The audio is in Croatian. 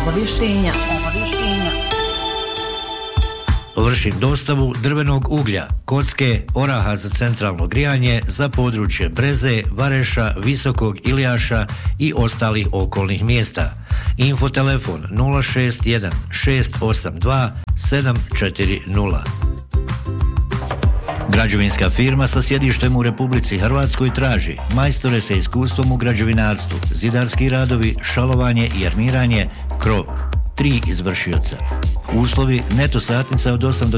Obavještenja. Vršim dostavu drvenog uglja, kocke, oraha za centralno grijanje za područje Breze, Vareša, Visokog Ilijaša i ostalih okolnih mjesta. Infotelefon 061 682 740. Građevinska firma sa sjedištem u Republici Hrvatskoj traži majstore sa iskustvom u građevinarstvu, zidarski radovi, šalovanje i armiranje, krov. 3 izvršioca. Uslovi: neto satnica od 8 do